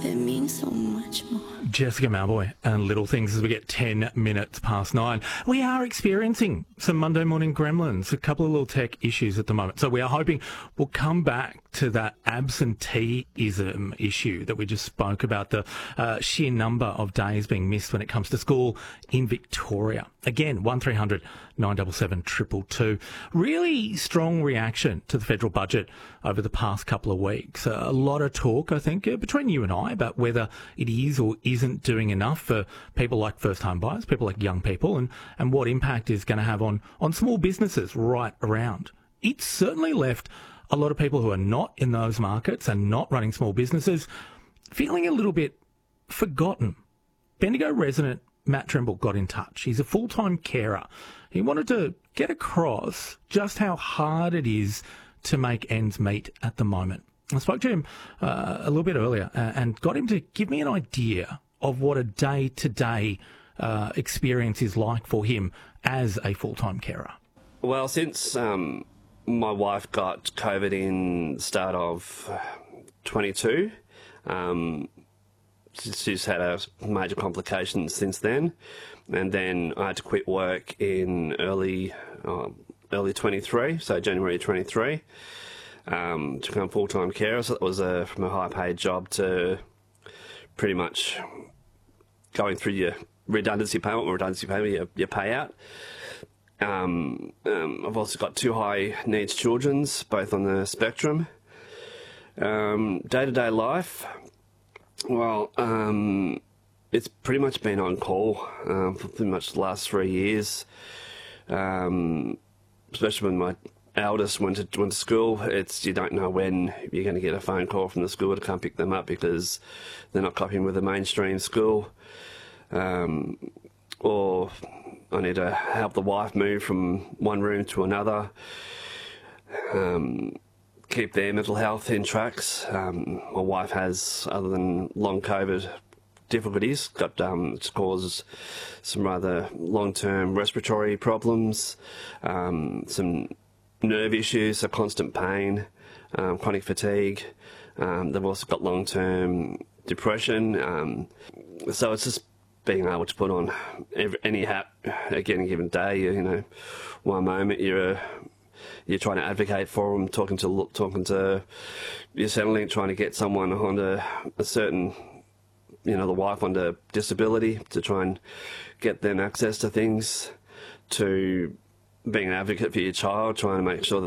It means so much more. Jessica Malboy and Little Things as we get 10 minutes past 9. We are experiencing some Monday morning gremlins, a couple of little tech issues at the moment. So we are hoping we'll come back to that absenteeism issue that we just spoke about, the sheer number of days being missed when it comes to school in Victoria. Again, 1300 977 222. Really strong reaction to the federal budget over the past couple of weeks. A lot of talk, I think, between you and I about whether it is or isn't doing enough for people like first-home buyers, people like young people, and what impact is going to have on small businesses right around. It's certainly left a lot of people who are not in those markets and not running small businesses feeling a little bit forgotten. Bendigo resident Matt Trimble got in touch. He's a full-time carer. He wanted to get across just how hard it is to make ends meet at the moment. I spoke to him a little bit earlier and got him to give me an idea of what a day-to-day experience is like for him as a full-time carer. Well, since my wife got COVID in the start of 22, she's had a major complication since then, and then I had to quit work in early 23, so January 23, to become full-time carer. So that was from a high-paid job to pretty much going through your redundancy payment, your payout. I've also got two high needs children, both on the spectrum. Day-to-day life, well, it's pretty much been on call for pretty much the last 3 years, especially when my eldest went to school. You don't know when you're going to get a phone call from the school to come pick them up because they're not copying with the mainstream school, or I need to help the wife move from one room to another, keep their mental health in tracks. My wife has, other than long COVID difficulties, it's caused some rather long-term respiratory problems, some nerve issues, so constant pain, chronic fatigue. They've also got long-term depression. So it's just being able to put on any hat at any given day. You know, one moment you're trying to advocate for them, talking to your Centrelink, trying to get someone onto a certain, the wife onto disability to try and get them access to things, to being an advocate for your child, trying to make sure that